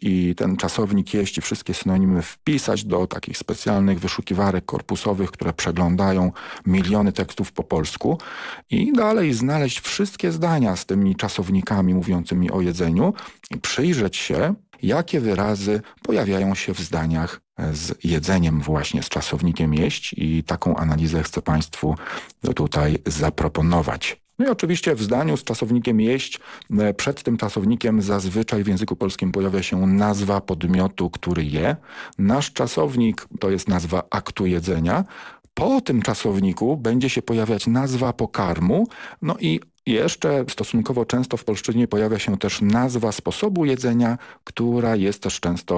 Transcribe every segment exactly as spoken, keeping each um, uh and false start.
i ten czasownik jeść i wszystkie synonimy wpisać do takich specjalnych wyszukiwarek korpusowych, które przeglądają miliony tekstów po polsku i dalej znaleźć wszystkie zdania z tymi czasownikami mówiącymi o jedzeniu i przyjrzeć się, jakie wyrazy pojawiają się w zdaniach z jedzeniem właśnie, z czasownikiem jeść i taką analizę chcę Państwu tutaj zaproponować. No i oczywiście w zdaniu z czasownikiem jeść, przed tym czasownikiem zazwyczaj w języku polskim pojawia się nazwa podmiotu, który je. Nasz czasownik to jest nazwa aktu jedzenia. Po tym czasowniku będzie się pojawiać nazwa pokarmu, no i jeszcze stosunkowo często w polszczyźnie pojawia się też nazwa sposobu jedzenia, która jest też często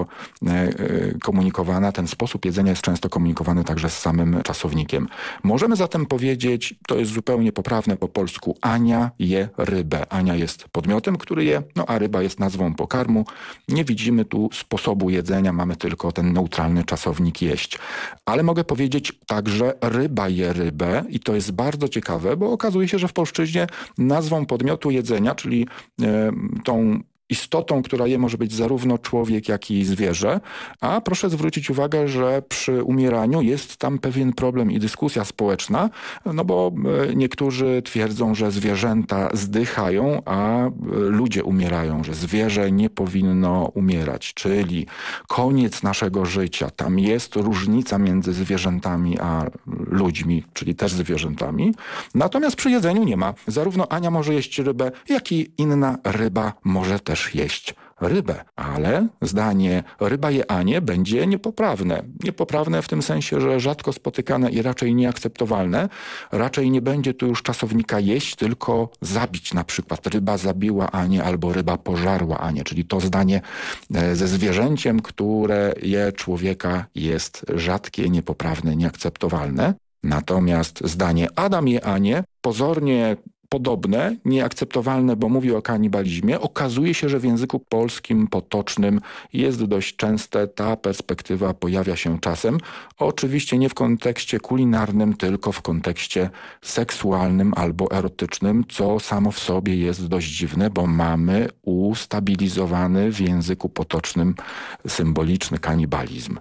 komunikowana, ten sposób jedzenia jest często komunikowany także z samym czasownikiem. Możemy zatem powiedzieć, to jest zupełnie poprawne po polsku, Ania je rybę. Ania jest podmiotem, który je, no a ryba jest nazwą pokarmu. Nie widzimy tu sposobu jedzenia, mamy tylko ten neutralny czasownik jeść. Ale mogę powiedzieć także ryba je rybę i to jest bardzo ciekawe, bo okazuje się, że w polszczyźnie nazwą podmiotu jedzenia, czyli e, tą istotą, która je, może być zarówno człowiek, jak i zwierzę, a proszę zwrócić uwagę, że przy umieraniu jest tam pewien problem i dyskusja społeczna, no bo niektórzy twierdzą, że zwierzęta zdychają, a ludzie umierają, że zwierzę nie powinno umierać, czyli koniec naszego życia. Tam jest różnica między zwierzętami a ludźmi, czyli też zwierzętami. Natomiast przy jedzeniu nie ma. Zarówno Ania może jeść rybę, jak i inna ryba może też jeść rybę, ale zdanie ryba je Anię będzie niepoprawne. Niepoprawne w tym sensie, że rzadko spotykane i raczej nieakceptowalne. Raczej nie będzie tu już czasownika jeść, tylko zabić. Na przykład ryba zabiła Anię albo ryba pożarła Anię, czyli to zdanie ze zwierzęciem, które je człowieka jest rzadkie, niepoprawne, nieakceptowalne. Natomiast zdanie Adam je Anię pozornie podobne, nieakceptowalne, bo mówi o kanibalizmie, okazuje się, że w języku polskim potocznym jest dość częste, ta perspektywa pojawia się czasem. Oczywiście nie w kontekście kulinarnym, tylko w kontekście seksualnym albo erotycznym, co samo w sobie jest dość dziwne, bo mamy ustabilizowany w języku potocznym symboliczny kanibalizm.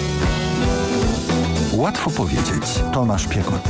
Łatwo powiedzieć. Tomasz Piechot.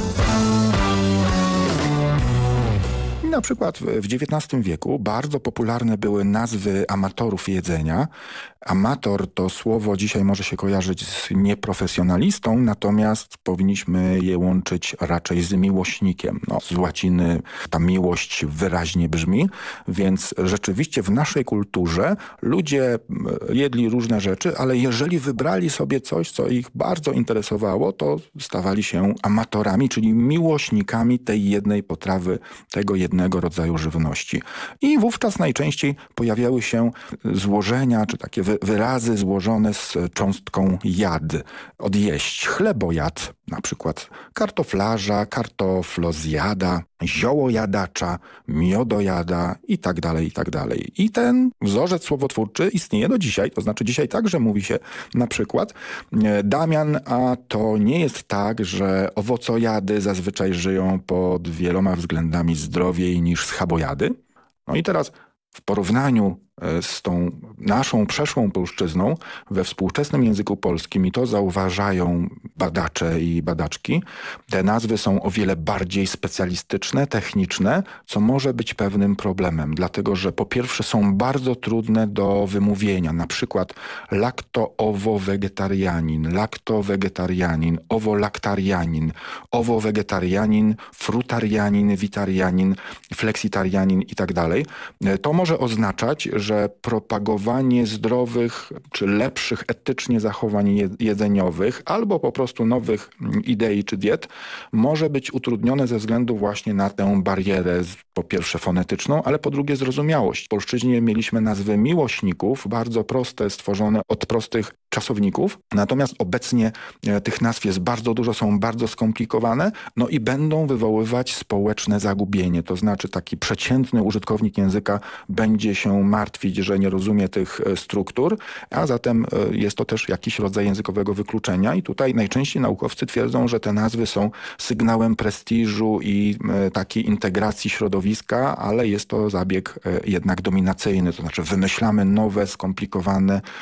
Na przykład w dziewiętnastym wieku bardzo popularne były nazwy amatorów jedzenia. Amator to słowo dzisiaj może się kojarzyć z nieprofesjonalistą, natomiast powinniśmy je łączyć raczej z miłośnikiem. No, z łaciny ta miłość wyraźnie brzmi, więc rzeczywiście w naszej kulturze ludzie jedli różne rzeczy, ale jeżeli wybrali sobie coś, co ich bardzo interesowało, to stawali się amatorami, czyli miłośnikami tej jednej potrawy, tego jednego rodzaju żywności. I wówczas najczęściej pojawiały się złożenia, czy takie wyrazy złożone z cząstką jad. Odjeść chlebojad, na przykład kartoflarza, kartoflozjada, ziołojadacza, miodojada i tak dalej, i tak dalej. I ten wzorzec słowotwórczy istnieje do dzisiaj. To znaczy dzisiaj także mówi się na przykład Damian, a to nie jest tak, że owocojady zazwyczaj żyją pod wieloma względami zdrowiej niż schabojady. No i teraz w porównaniu z tą naszą przeszłą polszczyzną we współczesnym języku polskim, i to zauważają badacze i badaczki, te nazwy są o wiele bardziej specjalistyczne, techniczne, co może być pewnym problemem, dlatego że po pierwsze są bardzo trudne do wymówienia, na przykład lakto-owo-wegetarianin, lakto-wegetarianin, owo-laktarianin, owo-wegetarianin, frutarianin, witarianin, fleksitarianin i tak dalej. To może oznaczać, że propagowanie zdrowych czy lepszych etycznie zachowań jedzeniowych albo po prostu nowych idei czy diet może być utrudnione ze względu właśnie na tę barierę, po pierwsze fonetyczną, ale po drugie zrozumiałość. W polszczyźnie mieliśmy nazwy miłośników, bardzo proste, stworzone od prostych czasowników, natomiast obecnie tych nazw jest bardzo dużo, są bardzo skomplikowane, no i będą wywoływać społeczne zagubienie. To znaczy taki przeciętny użytkownik języka będzie się martwić, że nie rozumie tych struktur, a zatem jest to też jakiś rodzaj językowego wykluczenia i tutaj najczęściej naukowcy twierdzą, że te nazwy są sygnałem prestiżu i takiej integracji środowiska, ale jest to zabieg jednak dominacyjny, to znaczy wymyślamy nowe, skomplikowane